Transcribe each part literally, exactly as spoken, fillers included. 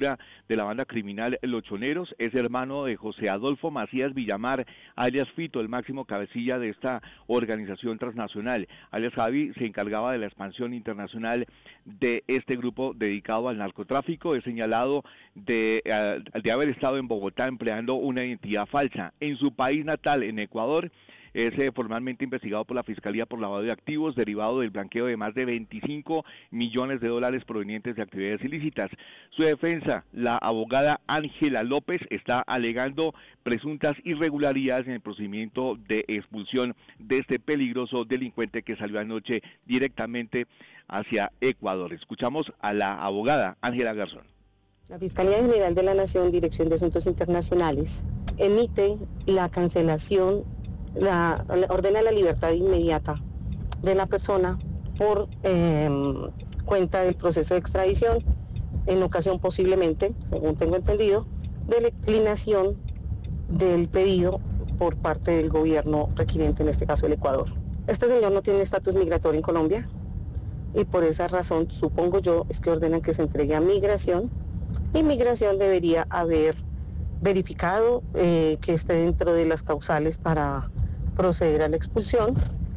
captura de la banda criminal Los Choneros. Es hermano de José Adolfo Macías Villamar, alias Fito, el máximo cabecilla de esta organización transnacional. Alias Javi se encargaba de la expansión internacional de este grupo dedicado al narcotráfico. Es señalado de, uh, de haber estado en Bogotá empleando una identidad falsa. En su país natal, en Ecuador, es eh, formalmente investigado por la Fiscalía por lavado de activos derivado del blanqueo de más de veinticinco millones de dólares provenientes de actividades ilícitas. Su defensa, la abogada Ángela López, está alegando presuntas irregularidades en el procedimiento de expulsión de este peligroso delincuente que salió anoche directamente hacia Ecuador. Escuchamos a la abogada Ángela Garzón. La Fiscalía General de la Nación, Dirección de Asuntos Internacionales, emite la cancelación, la, ordena la libertad inmediata de la persona por eh, cuenta del proceso de extradición, en ocasión posiblemente, según tengo entendido, de la declinación del pedido por parte del gobierno requiriente, en este caso el Ecuador. Este señor no tiene estatus migratorio en Colombia y por esa razón, supongo yo, es que ordenan que se entregue a Migración. Inmigración debería haber verificado eh, que esté dentro de las causales para proceder a la expulsión,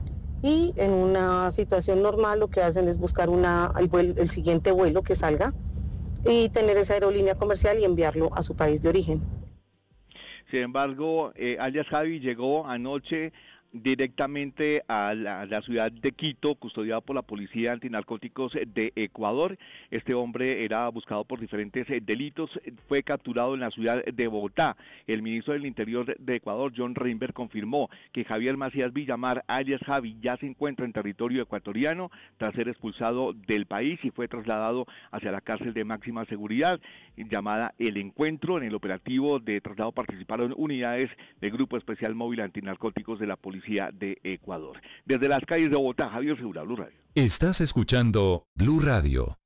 y en una situación normal lo que hacen es buscar una, el, vuelo, el siguiente vuelo que salga y tener esa aerolínea comercial y enviarlo a su país de origen. Sin embargo, eh, alias Javi llegó anoche directamente a la, a la ciudad de Quito, custodiado por la Policía Antinarcóticos de Ecuador. Este hombre era buscado por diferentes eh, delitos, fue capturado en la ciudad de Bogotá. El ministro del Interior de Ecuador, John Reinberg, confirmó que Javier Macías Villamar, alias Javi, ya se encuentra en territorio ecuatoriano tras ser expulsado del país y fue trasladado hacia la cárcel de máxima seguridad llamada El Encuentro. En el operativo de traslado participaron unidades del Grupo Especial Móvil Antinarcóticos de la Policía de Ecuador. Desde las calles de Bogotá, Javier Segura, Blue Radio. Estás escuchando Blue Radio,